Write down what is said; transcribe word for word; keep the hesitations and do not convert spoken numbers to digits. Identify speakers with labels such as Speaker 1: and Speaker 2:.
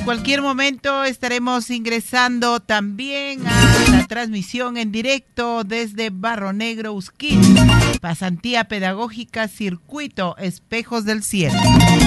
Speaker 1: cualquier momento estaremos ingresando también a la transmisión en directo desde Barro Negro, Usquil. Pasantía pedagógica, circuito Espejos del Cielo.